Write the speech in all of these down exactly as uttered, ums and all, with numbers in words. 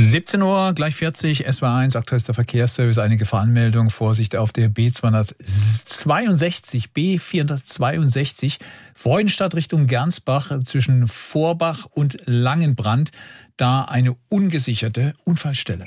siebzehn Uhr, gleich vierzig, S W R eins, aktuellster Verkehrsservice, eine Gefahrenmeldung, Vorsicht auf der B zweihundertzweiundsechzig, B vierhundertzweiundsechzig, Freudenstadt Richtung Gernsbach zwischen Vorbach und Langenbrand, da eine ungesicherte Unfallstelle.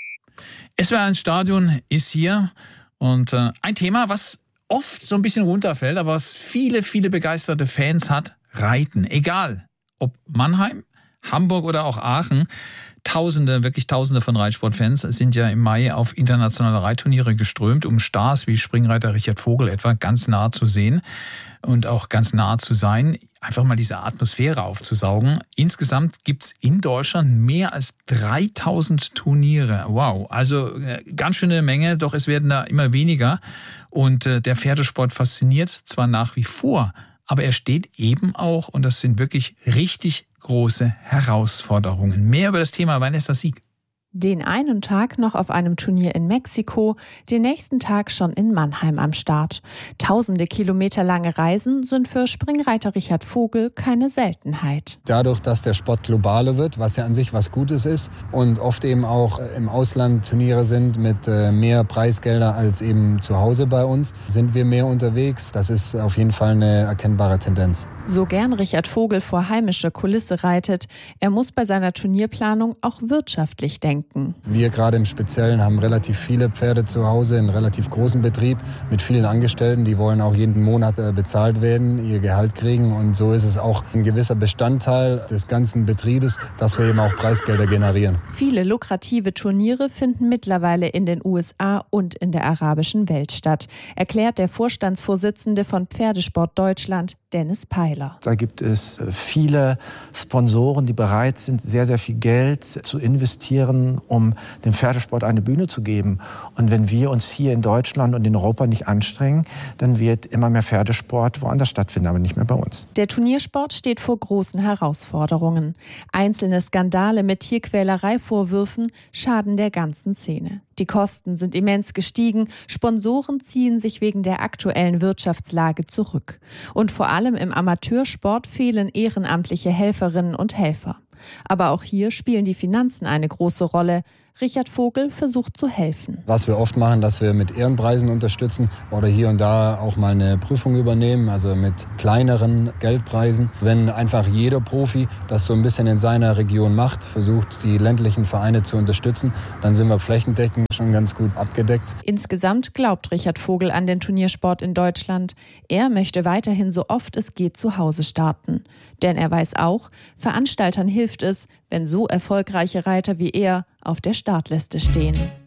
S W R eins Stadion ist hier und äh, ein Thema, was oft so ein bisschen runterfällt, aber was viele, viele begeisterte Fans hat, Reiten. Egal, ob Mannheim, Hamburg oder auch Aachen. Tausende, wirklich Tausende von Reitsportfans sind ja im Mai auf internationale Reitturniere geströmt, um Stars wie Springreiter Richard Vogel etwa ganz nah zu sehen und auch ganz nah zu sein, einfach mal diese Atmosphäre aufzusaugen. Insgesamt gibt's in Deutschland mehr als dreitausend Turniere. Wow, also äh, ganz schöne Menge, doch es werden da immer weniger. Und äh, der Pferdesport fasziniert zwar nach wie vor, aber er steht eben auch, und das sind wirklich richtig große Herausforderungen. Mehr über das Thema Vanessa Sieg. Den einen Tag noch auf einem Turnier in Mexiko, den nächsten Tag schon in Mannheim am Start. Tausende Kilometer lange Reisen sind für Springreiter Richard Vogel keine Seltenheit. Dadurch, dass der Sport globaler wird, was ja an sich was Gutes ist und oft eben auch im Ausland Turniere sind mit mehr Preisgelder als eben zu Hause bei uns, sind wir mehr unterwegs. Das ist auf jeden Fall eine erkennbare Tendenz. So gern Richard Vogel vor heimischer Kulisse reitet, er muss bei seiner Turnierplanung auch wirtschaftlich denken. Wir gerade im Speziellen haben relativ viele Pferde zu Hause, einen relativ großen Betrieb mit vielen Angestellten. Die wollen auch jeden Monat bezahlt werden, ihr Gehalt kriegen. Und so ist es auch ein gewisser Bestandteil des ganzen Betriebes, dass wir eben auch Preisgelder generieren. Viele lukrative Turniere finden mittlerweile in den U S A und in der arabischen Welt statt, erklärt der Vorstandsvorsitzende von Pferdesport Deutschland, Dennis Peiler. Da gibt es viele Sponsoren, die bereit sind, sehr, sehr viel Geld zu investieren, um dem Pferdesport eine Bühne zu geben. Und wenn wir uns hier in Deutschland und in Europa nicht anstrengen, dann wird immer mehr Pferdesport woanders stattfinden, aber nicht mehr bei uns. Der Turniersport steht vor großen Herausforderungen. Einzelne Skandale mit Tierquälerei-Vorwürfen schaden der ganzen Szene. Die Kosten sind immens gestiegen, Sponsoren ziehen sich wegen der aktuellen Wirtschaftslage zurück. Und vor allem im Amateursport fehlen ehrenamtliche Helferinnen und Helfer. Aber auch hier spielen die Finanzen eine große Rolle. Richard Vogel versucht zu helfen. Was wir oft machen, dass wir mit Ehrenpreisen unterstützen oder hier und da auch mal eine Prüfung übernehmen, also mit kleineren Geldpreisen. Wenn einfach jeder Profi das so ein bisschen in seiner Region macht, versucht die ländlichen Vereine zu unterstützen, dann sind wir flächendeckend schon ganz gut abgedeckt. Insgesamt glaubt Richard Vogel an den Turniersport in Deutschland. Er möchte weiterhin so oft es geht zu Hause starten. Denn er weiß auch, Veranstaltern hilft es, wenn so erfolgreiche Reiter wie er auf der Startliste stehen.